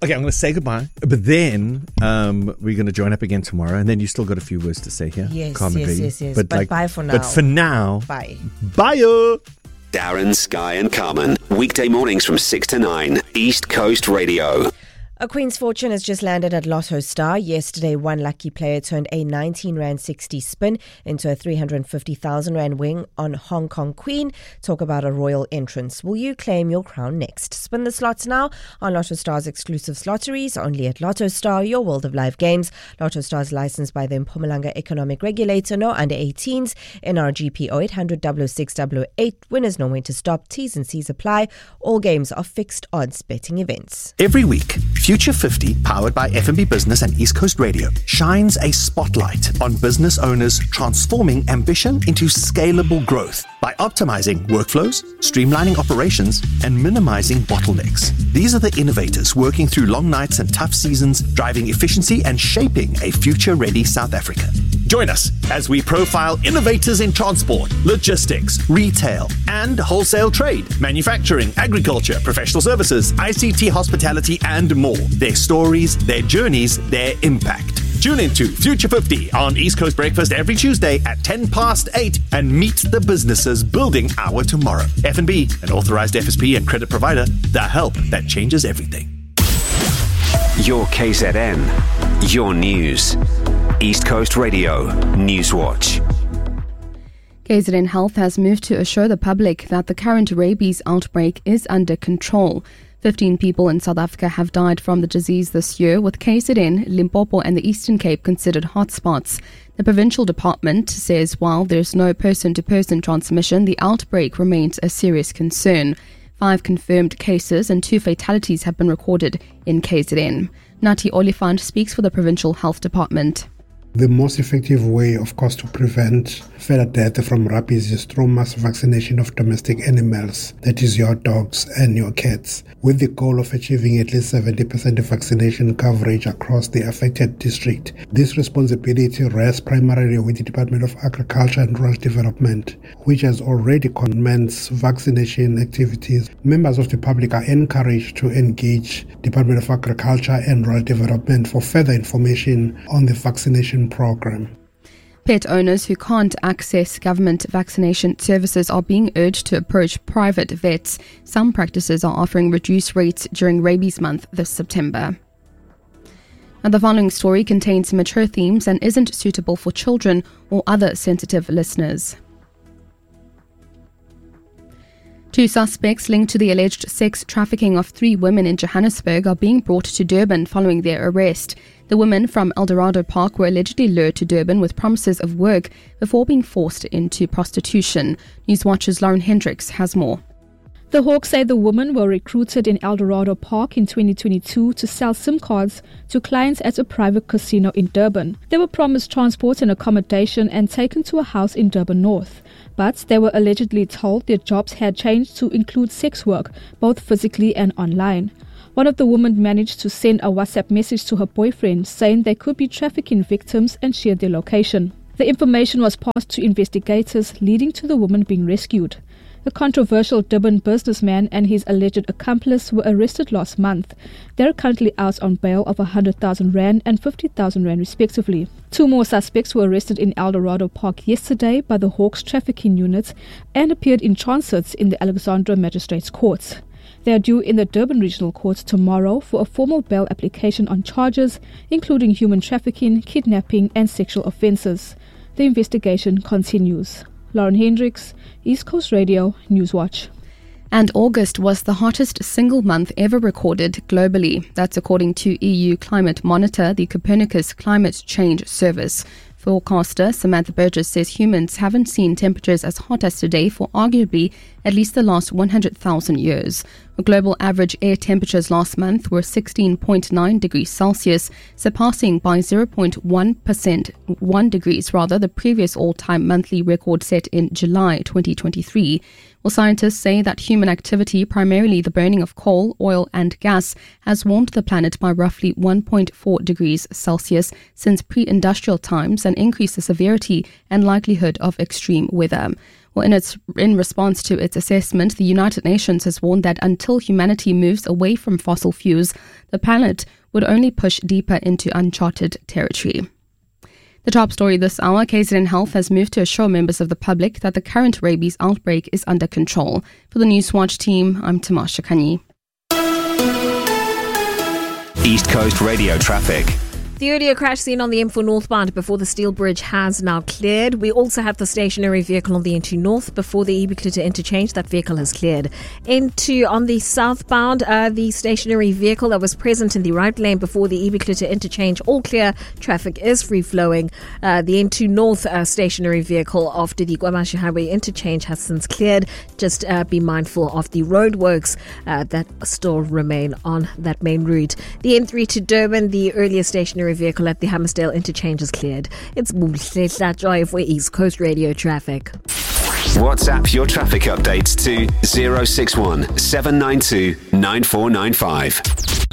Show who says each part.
Speaker 1: Okay, I'm going to say goodbye, but then we're going to join up again tomorrow, and then you still got a few words to say here.
Speaker 2: Yes.
Speaker 1: But
Speaker 2: bye for now.
Speaker 1: But for now,
Speaker 2: bye.
Speaker 1: Bye.
Speaker 3: Darren, Sky and Carmen. Weekday mornings from 6 to 9. East Coast Radio.
Speaker 2: A Queen's Fortune has just landed at Lotto Star. Yesterday, one lucky player turned a 19 Rand 60 spin into a 350,000 Rand win on Hong Kong Queen. Talk about a royal entrance. Will you claim your crown next? Spin the slots now on Lotto Star's exclusive slotteries, only at Lotto Star, your world of live games. Lotto Star is licensed by the Mpumalanga Economic Regulator, no under 18s, NRGP 0800 66 008. Winners know when to stop. T's and C's apply. All games are fixed odds betting events.
Speaker 4: Every week, Future 50, powered by F&B Business and East Coast Radio, shines a spotlight on business owners transforming ambition into scalable growth by optimizing workflows, streamlining operations, and minimizing bottlenecks. These are the innovators working through long nights and tough seasons, driving efficiency and shaping a future-ready South Africa. Join us as we profile innovators in transport, logistics, retail, and wholesale trade, manufacturing, agriculture, professional services, ICT, hospitality, and more. Their stories, their journeys, their impact. Tune into Future 50 on East Coast Breakfast every Tuesday at 8:10 and meet the businesses building our tomorrow. F&B, an authorized FSP and credit provider, the help that changes everything.
Speaker 3: Your KZN. Your news. East Coast Radio Newswatch.
Speaker 5: KZN Health has moved to assure the public that the current rabies outbreak is under control. 15 people in South Africa have died from the disease this year, with KZN, Limpopo and the Eastern Cape considered hotspots. The provincial department says while there's no person-to-person transmission, the outbreak remains a serious concern. 5 confirmed cases and 2 fatalities have been recorded in KZN. Nati Oliphant speaks for the provincial health department.
Speaker 6: The most effective way, of course, to prevent further death from rabies is through mass vaccination of domestic animals, that is your dogs and your cats, with the goal of achieving at least 70% vaccination coverage across the affected district. This responsibility rests primarily with the Department of Agriculture and Rural Development, which has already commenced vaccination activities. Members of the public are encouraged to engage Department of Agriculture and Rural Development for further information on the vaccination program.
Speaker 5: Pet owners who can't access government vaccination services are being urged to approach private vets. Some practices are offering reduced rates during Rabies Month this September. Now, the following story contains mature themes and isn't suitable for children or other sensitive listeners. 2 suspects linked to the alleged sex trafficking of 3 women in Johannesburg are being brought to Durban following their arrest. The women from Eldorado Park were allegedly lured to Durban with promises of work before being forced into prostitution. Newswatch's Lauren Hendricks has more.
Speaker 7: The Hawks say the women were recruited in Eldorado Park in 2022 to sell SIM cards to clients at a private casino in Durban. They were promised transport and accommodation and taken to a house in Durban North. But they were allegedly told their jobs had changed to include sex work, both physically and online. One of the women managed to send a WhatsApp message to her boyfriend saying they could be trafficking victims and shared their location. The information was passed to investigators, leading to the woman being rescued. The controversial Durban businessman and his alleged accomplice were arrested last month. They are currently out on bail of 100,000 Rand and 50,000 Rand respectively. 2 more suspects were arrested in Eldorado Park yesterday by the Hawks trafficking unit and appeared in transit in the Alexandra Magistrates Court. They are due in the Durban Regional Court tomorrow for a formal bail application on charges including human trafficking, kidnapping and sexual offences. The investigation continues. Lauren Hendricks, East Coast Radio, Newswatch.
Speaker 5: And August was the hottest single month ever recorded globally. That's according to EU Climate Monitor, the Copernicus Climate Change Service. Forecaster Samantha Burgess says humans haven't seen temperatures as hot as today for arguably at least the last 100,000 years. Global average air temperatures last month were 16.9 degrees Celsius, surpassing by 1 degrees the previous all-time monthly record set in July 2023. Well, scientists say that human activity, primarily the burning of coal, oil and gas, has warmed the planet by roughly 1.4 degrees Celsius since pre-industrial times and increased the severity and likelihood of extreme weather. Well, in response to its assessment, the United Nations has warned that until humanity moves away from fossil fuels, the planet would only push deeper into uncharted territory. The top story this hour, KZN Health has moved to assure members of the public that the current rabies outbreak is under control. For the Newswatch team, I'm Tamasha Kani.
Speaker 3: East Coast Radio traffic.
Speaker 8: The earlier crash seen on the M4 northbound before the Steel Bridge has now cleared. We also have the stationary vehicle on the N2 north before the Ubiquity interchange. That vehicle has cleared. N2 on the southbound, the stationary vehicle that was present in the right lane before the Ubiquity interchange, all clear. Traffic is free-flowing. The N2 north stationary vehicle after the KwaMashu Highway interchange has since cleared. Just be mindful of the roadworks that still remain on that main route. The N3 to Durban, the earlier stationary vehicle at the Hammersdale interchange is cleared. It's Mumhlela Joy for East Coast Radio traffic.
Speaker 3: WhatsApp your traffic updates to 061 792 9495.